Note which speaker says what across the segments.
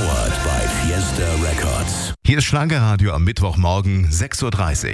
Speaker 1: Powered by Fiesta Records.
Speaker 2: Hier ist Schlagerradio am Mittwochmorgen 6:30 Uhr.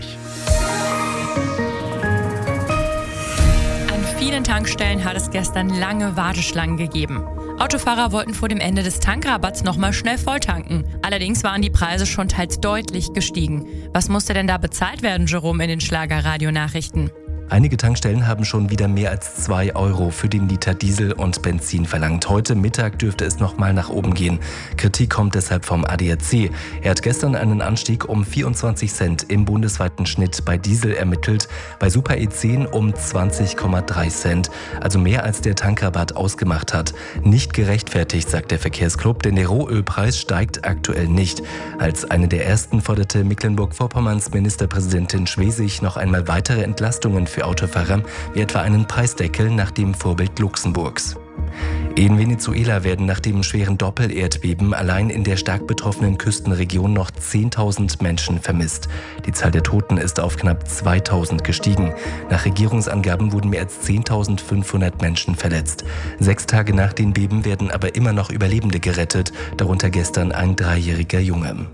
Speaker 3: An vielen Tankstellen hat es gestern lange Warteschlangen gegeben. Autofahrer wollten vor dem Ende des Tankrabatts nochmal schnell volltanken. Allerdings waren die Preise schon teils deutlich gestiegen. Was musste denn da bezahlt werden, Jerome, in den Schlagerradio-Nachrichten?
Speaker 4: Einige Tankstellen haben schon wieder mehr als 2 Euro für den Liter Diesel und Benzin verlangt. Heute Mittag dürfte es nochmal nach oben gehen. Kritik kommt deshalb vom ADAC. Er hat gestern einen Anstieg um 24 Cent im bundesweiten Schnitt bei Diesel ermittelt, bei Super E10 um 20,3 Cent, also mehr als der Tankrabatt ausgemacht hat. Nicht gerechtfertigt, sagt der Verkehrsclub, denn der Rohölpreis steigt aktuell nicht. Als eine der ersten forderte Mecklenburg-Vorpommerns Ministerpräsidentin Schwesig noch einmal weitere Entlastungen für Autofahrer, wie etwa einen Preisdeckel nach dem Vorbild Luxemburgs. In Venezuela werden nach dem schweren Doppelerdbeben allein in der stark betroffenen Küstenregion noch 10.000 Menschen vermisst. Die Zahl der Toten ist auf knapp 2.000 gestiegen. Nach Regierungsangaben wurden mehr als 10.500 Menschen verletzt. 6 Tage nach den Beben werden aber immer noch Überlebende gerettet, darunter gestern ein 3-jähriger Junge.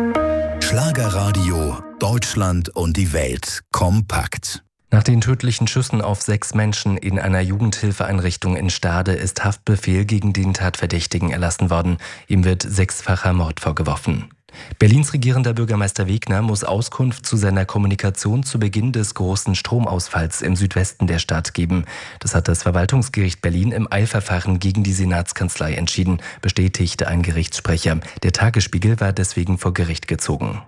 Speaker 1: Schlagerradio, Deutschland und die Welt kompakt.
Speaker 4: Nach den tödlichen Schüssen auf 6 Menschen in einer Jugendhilfeeinrichtung in Stade ist Haftbefehl gegen den Tatverdächtigen erlassen worden. Ihm wird 6-facher Mord vorgeworfen. Berlins regierender Bürgermeister Wegner muss Auskunft zu seiner Kommunikation zu Beginn des großen Stromausfalls im Südwesten der Stadt geben. Das hat das Verwaltungsgericht Berlin im Eilverfahren gegen die Senatskanzlei entschieden, bestätigte ein Gerichtssprecher. Der Tagesspiegel war deswegen vor Gericht gezogen.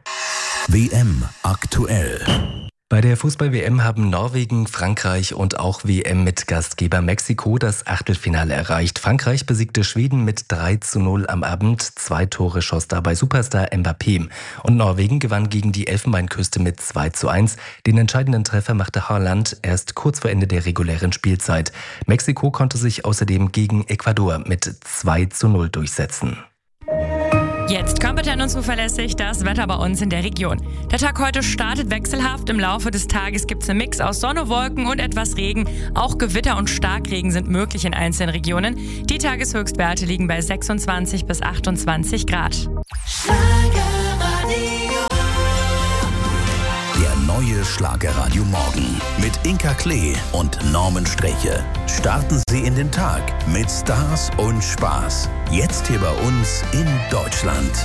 Speaker 1: WM aktuell.
Speaker 4: Bei der Fußball-WM haben Norwegen, Frankreich und auch WM-Mitgastgeber Mexiko das Achtelfinale erreicht. Frankreich besiegte Schweden mit 3:0 am Abend. 2 Tore schoss dabei Superstar Mbappé. Und Norwegen gewann gegen die Elfenbeinküste mit 2:1. Den entscheidenden Treffer machte Haaland erst kurz vor Ende der regulären Spielzeit. Mexiko konnte sich außerdem gegen Ecuador mit 2:0 durchsetzen.
Speaker 3: Jetzt kompetent und zuverlässig das Wetter bei uns in der Region. Der Tag heute startet wechselhaft. Im Laufe des Tages gibt es einen Mix aus Sonne, Wolken und etwas Regen. Auch Gewitter und Starkregen sind möglich in einzelnen Regionen. Die Tageshöchstwerte liegen bei 26 bis 28 Grad.
Speaker 1: Der neue Schlagerradio Morgen mit Inka Klee und Norman Streche. Starten Sie in den Tag mit Stars und Spaß. Jetzt hier bei uns in Deutschland.